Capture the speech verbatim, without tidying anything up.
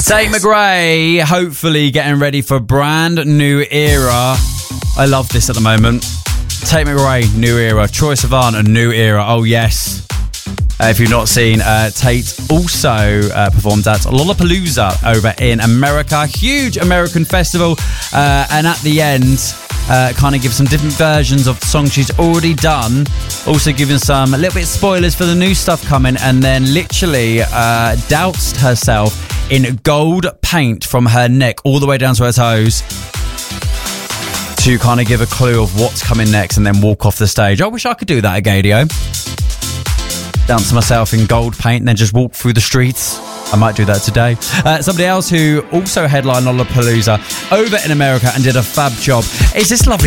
Tate McRae, hopefully getting ready for a brand new era. I love this at the moment. Tate McRae, new era. Troye Sivan, a new era. Oh, yes. Uh, if you've not seen, uh, Tate also uh, performed at Lollapalooza over in America. Huge American festival. Uh, and at the end, uh, kind of give some different versions of the song she's already done. Also giving some a little bit spoilers for the new stuff coming. And then literally uh, doused herself in gold paint from her neck all the way down to her toes to kind of give a clue of what's coming next and then walk off the stage. I wish I could do that at Gadio. Dance myself in gold paint and then just walk through the streets. I might do that today. Uh, somebody else who also headlined Lollapalooza over in America and did a fab job is this lovely